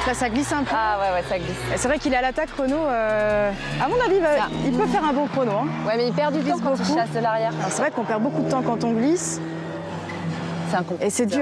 Là, ça glisse un peu. Ah ouais, ça glisse. C'est vrai qu'il est à l'attaque, Renaud. À mon avis, il peut faire un bon chrono. Hein. Ouais, mais il perd du temps quand il chasse de l'arrière. C'est vrai qu'on perd beaucoup de temps quand on glisse. C'est un compliqué. Et c'est dur.